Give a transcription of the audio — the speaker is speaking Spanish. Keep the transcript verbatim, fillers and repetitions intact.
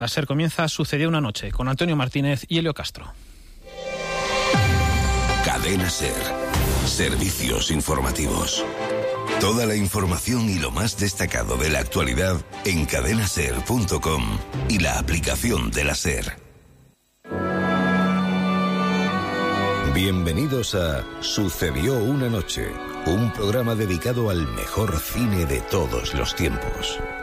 La SER comienza Sucedió una noche con Antonio Martínez y Helio Castro. Cadena SER. Servicios informativos. Toda la información y lo más destacado de la actualidad en cadena ser punto com y la aplicación de la SER. Bienvenidos a Sucedió una noche, un programa dedicado al mejor cine de todos los tiempos.